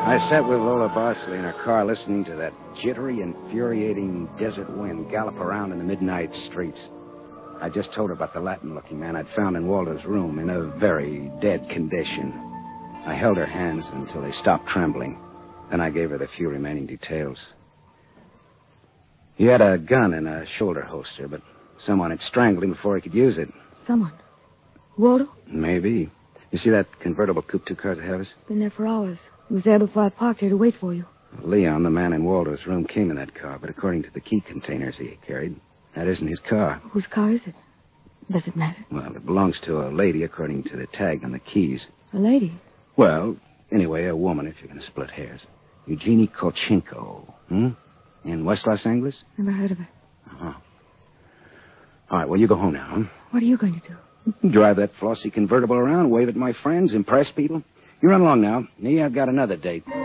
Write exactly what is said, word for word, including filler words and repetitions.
I sat with Lola Bosley in her car listening to that jittery, infuriating desert wind gallop around in the midnight streets. I just told her about the Latin-looking man I'd found in Walter's room in a very dead condition. I held her hands until they stopped trembling. Then I gave her the few remaining details. He had a gun in a shoulder holster, but someone had strangled him before he could use it. Someone? Walter? Maybe. You see that convertible coupe two cars ahead of us? It's been there for hours. It was there before I parked here to wait for you. Leon, the man in Walter's room, came in that car, but according to the key containers he carried, that isn't his car. Whose car is it? Does it matter? Well, it belongs to a lady, according to the tag on the keys. A lady? Well, anyway, a woman, if you're going to split hairs. Eugenie Kolchenko, hmm? In West Los Angeles? Never heard of her. Uh-huh. All right, well, you go home now, huh? What are you going to do? Drive that flossy convertible around, wave at my friends, impress people. You run along now. Me, I've got another date.